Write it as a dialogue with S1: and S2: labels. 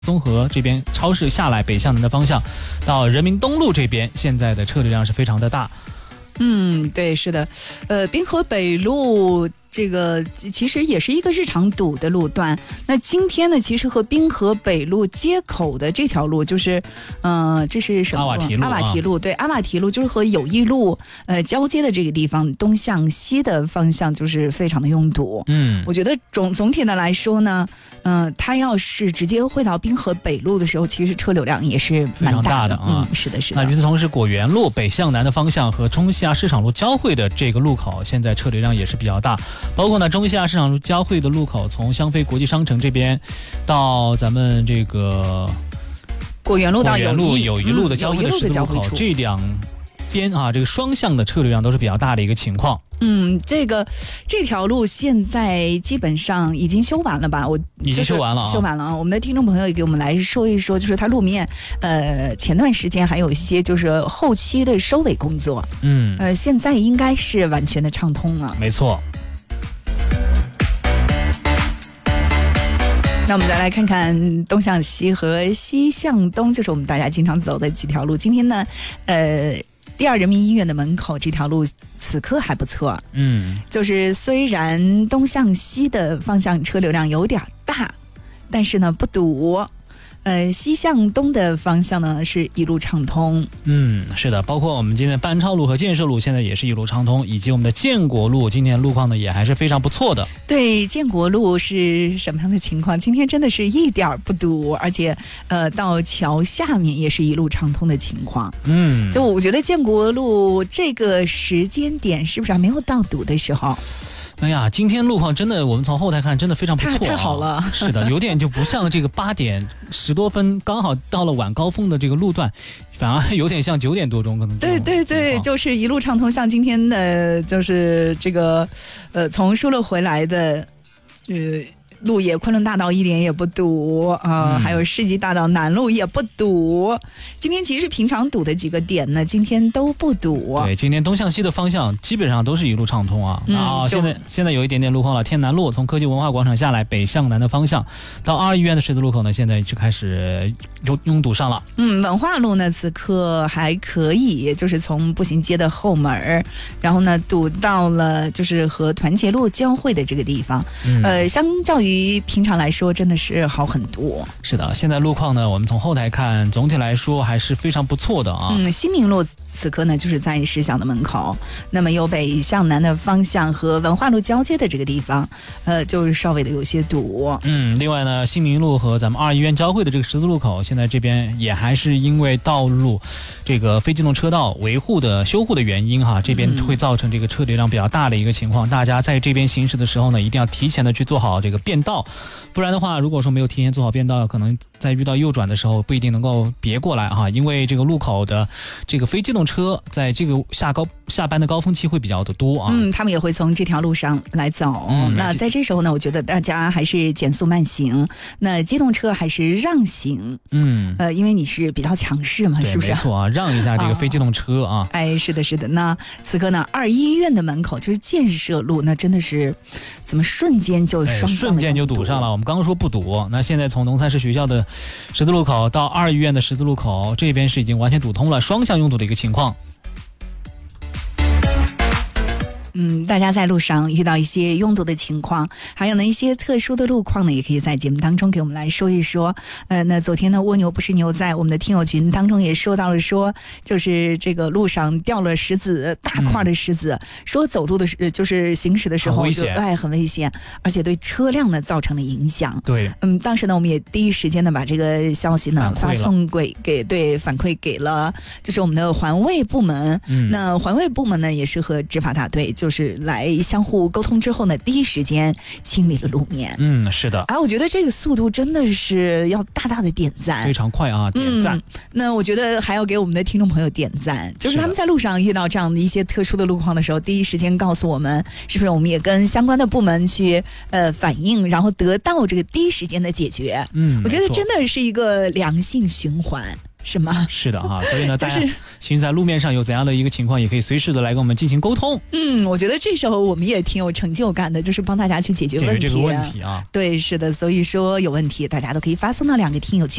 S1: 综合这边超市下来北向南的方向，到人民东路这边，现在的车流量是非常的大。
S2: 对，是的，滨河北路这个其实也是一个日常堵的路段。那今天呢，其实和滨河北路接口的这条路，就是这是什么？
S1: 阿瓦提路。
S2: 对，阿瓦提路就是和友谊路交接的这个地方，东向西的方向就是非常的拥堵。我觉得总体的来说呢，它要是直接会到滨河北路的时候，其实车流量也是蛮大的啊。是的，是的。
S1: 那与此同时，果园路北向南的方向和中西亚市场路交汇的这个路口，现在车流量也是比较大。包括呢，中西亚市场路交汇的路口，从香飞国际商城这边到咱们这个
S2: 果园路到
S1: 友谊路的交汇的十字路口，这两边啊，这个双向的车流量都是比较大的一个情况。
S2: 这条路现在基本上已经修完了吧？
S1: 已经修完了，
S2: 修完了啊！我们的听众朋友也给我们来说一说，就是它路面，前段时间还有一些就是后期的收尾工作，现在应该是完全的畅通了。
S1: 没错。
S2: 那我们再来看看东向西和西向东，就是我们大家经常走的几条路。今天呢，第二人民医院的门口这条路此刻还不错，就是虽然东向西的方向车流量有点大，但是呢不堵。西向东的方向呢是一路畅通。
S1: 是的，包括我们今天的班超路和建设路现在也是一路畅通，以及我们的建国路今天路况呢也还是非常不错的。
S2: 对，建国路是什么样的情况？今天真的是一点不堵，而且到桥下面也是一路畅通的情况。就我觉得建国路这个时间点是不是还没有到堵的时候？
S1: 哎呀，今天路况真的，我们从后台看真的非常不错，
S2: 太好了。
S1: 是的，有点就不像这个8点10多分刚好到了晚高峰的这个路段，反而有点像9点多钟可能。
S2: 对，就是一路畅通。像今天的就是这个从舒乐回来的路也昆仑大道一点也不堵还有世纪大道南路也不堵。今天其实平常堵的几个点呢，今天都不堵。
S1: 对，今天东向西的方向基本上都是一路畅通啊。现在有一点点路况了。天南路从科技文化广场下来北向南的方向，到2医院的十字路口呢，现在就开始拥堵上了。
S2: 文化路呢此刻还可以，就是从步行街的后门，然后呢堵到了就是和团结路交汇的这个地方。相较于平常来说真的是好很多。
S1: 是的，现在路况呢我们从后台看总体来说还是非常不错的啊。
S2: 新民路此刻呢就是在石小的门口，那么由北向南的方向和文化路交接的这个地方就是稍微的有些堵。
S1: 另外呢，新民路和咱们2医院交汇的这个十字路口，现在这边也还是因为道路这个非机动车道修护的原因这边会造成这个车流量比较大的一个情况。大家在这边行驶的时候呢，一定要提前的去做好这个变道，不然的话，如果说没有提前做好变道，可能在遇到右转的时候不一定能够别过来因为这个路口的这个非机动车在这个下班的高峰期会比较的多
S2: 他们也会从这条路上来走。那在这时候呢，我觉得大家还是减速慢行，那机动车还是让行。因为你是比较强势嘛，是不是？
S1: 没错让一下这个非机动车
S2: 是的，是的。那此刻呢，2医院的门口就是建设路，那真的是怎么瞬间就
S1: 堵上了。我们刚刚说不堵，那现在从农三市学校的十字路口到2医院的十字路口，这边是已经完全堵通了，双向拥堵的一个情况。
S2: 大家在路上遇到一些拥堵的情况，还有呢一些特殊的路况呢，也可以在节目当中给我们来说一说。那昨天呢，蜗牛不是牛在我们的听友群当中也说到了，说就是这个路上掉了石子，大块的石子，说走路的就是行驶的时候很危险，而且对车辆呢造成了影响。
S1: 对，
S2: 当时呢我们也第一时间呢把这个消息呢反馈给了就是我们的环卫部门。那环卫部门呢也是和执法大队就是来相互沟通之后呢，第一时间清理了路面。
S1: 是的。
S2: 我觉得这个速度真的是要大大的点赞，
S1: 非常快点赞。
S2: 那我觉得还要给我们的听众朋友点赞，就是他们在路上遇到这样的一些特殊的路况的时候，第一时间告诉我们，是不是我们也跟相关的部门去反映，然后得到这个第一时间的解决。我觉得真的是一个良性循环。 是吗？
S1: 是的哈，所以呢，大家其实在路面上有怎样的一个情况，也可以随时的来跟我们进行沟通。
S2: 我觉得这时候我们也挺有成就感的，就是帮大家去解决问题。
S1: 这个问题啊，
S2: 对，是的，所以说有问题大家都可以发送到2个听友群。